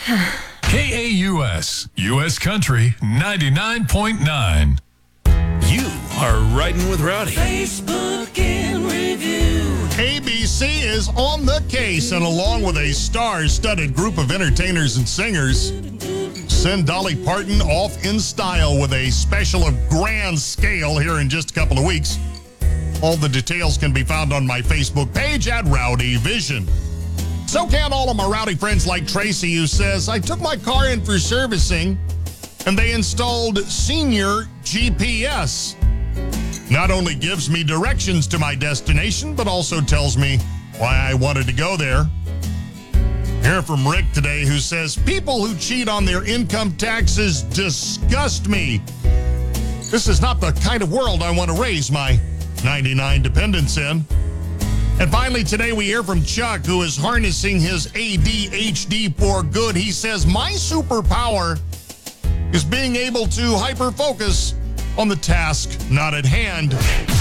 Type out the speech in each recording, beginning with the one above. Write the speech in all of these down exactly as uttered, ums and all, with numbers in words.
K A U S, U S Country ninety-nine point nine. You are riding with Rowdy. Facebook in review. A B C is on the case, and along with a star-studded group of entertainers and singers, send Dolly Parton off in style with a special of grand scale here in just a couple of weeks. All the details can be found on my Facebook page at Rowdy Vision. So can all of my rowdy friends like Tracy, who says, I took my car in for servicing, and they installed Senior G P S. Not only gives me directions to my destination, but also tells me why I wanted to go there. Hear from Rick today, who says, people who cheat on their income taxes disgust me. This is not the kind of world I want to raise my ninety-nine dependents in. And finally, today we hear from Chuck, who is harnessing his A D H D for good. He says, my superpower is being able to hyper-focus on the task not at hand.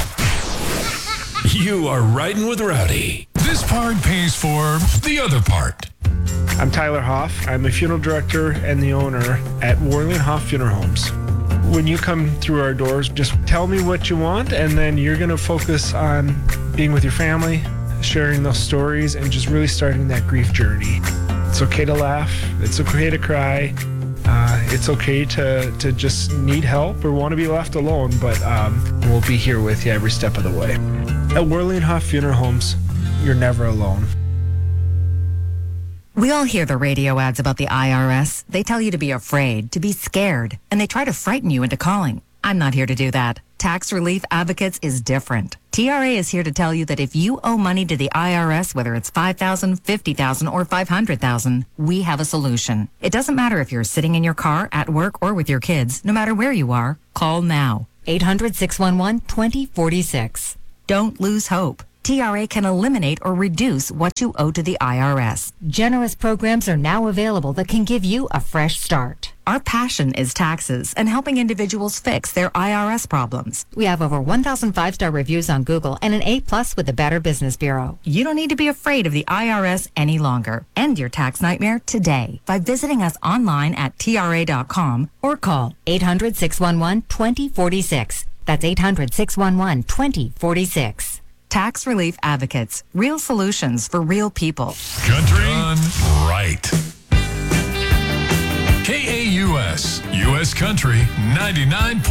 You are riding with Rowdy. This part pays for the other part. I'm Tyler Hoff. I'm a funeral director and the owner at Worley and Hoff Funeral Homes. When you come through our doors, just tell me what you want, and then you're going to focus on being with your family, sharing those stories, and just really starting that grief journey. It's okay to laugh. It's okay to cry. Uh, it's okay to, to just need help or want to be left alone, but um, we'll be here with you every step of the way. At Worley and Hoff Funeral Homes, you're never alone. We all hear the radio ads about the I R S. They tell you to be afraid, to be scared, and they try to frighten you into calling. I'm not here to do that. Tax Relief Advocates is different. T R A is here to tell you that if you owe money to the I R S, whether it's five thousand dollars, fifty thousand dollars, or five hundred thousand dollars, we have a solution. It doesn't matter if you're sitting in your car, at work, or with your kids. No matter where you are, call now. eight hundred, six one one, two zero four six. Don't lose hope. T R A can eliminate or reduce what you owe to the I R S. Generous programs are now available that can give you a fresh start. Our passion is taxes and helping individuals fix their I R S problems. We have over one thousand five-star reviews on Google and an A plus with the Better Business Bureau. You don't need to be afraid of the I R S any longer. End your tax nightmare today by visiting us online at T R A dot com or call eight hundred, six one one, two zero four six. That's eight hundred, six one one, two zero four six. Tax Relief Advocates. Real solutions for real people. Country Done right. K A U S, U S Country ninety-nine.